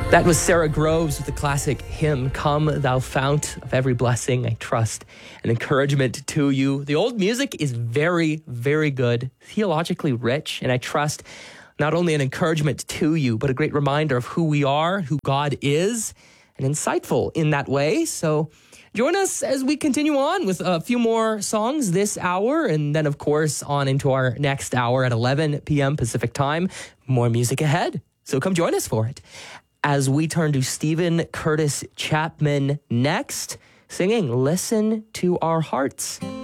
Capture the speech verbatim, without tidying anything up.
That was Sarah Groves with the classic hymn, Come Thou Fount of Every Blessing, I Trust, an encouragement to you. The old music is very, very good, theologically rich, and I trust not only an encouragement to you, but a great reminder of who we are, who God is, and insightful in that way. So join us as we continue on with a few more songs this hour, and then, of course, on into our next hour at eleven p.m. Pacific time. More music ahead, so come join us for it. As we turn to Stephen Curtis Chapman next, singing Listen to Our Hearts.